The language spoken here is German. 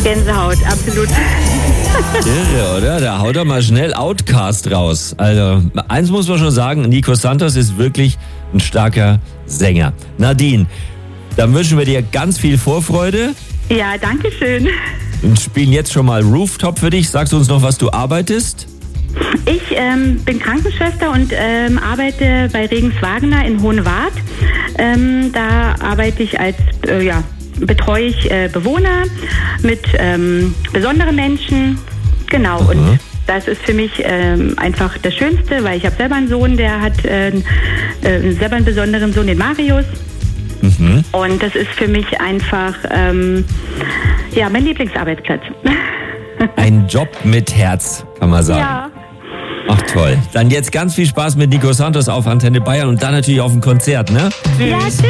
Gänsehaut, absolut. Irre, oder? Da haut er mal schnell Outcast raus. Also, eins muss man schon sagen, Nico Santos ist wirklich ein starker Sänger. Nadine, dann wünschen wir dir ganz viel Vorfreude Ja, danke schön. und spielen jetzt schon mal Rooftop für dich. Sagst du uns noch, was du arbeitest? Ich bin Krankenschwester und arbeite bei Regens-Wagner in Hohenwart. Da arbeite ich als, betreue ich Bewohner mit besonderen Menschen. Genau, und das ist für mich einfach das Schönste, weil ich habe selber einen Sohn, der hat selber einen besonderen Sohn, den Marius. Und das ist für mich einfach mein Lieblingsarbeitsplatz. Ein Job mit Herz, kann man sagen. Ja. Ach toll. Dann jetzt ganz viel Spaß mit Nico Santos auf Antenne Bayern und dann natürlich auf dem Konzert, ne? Ja,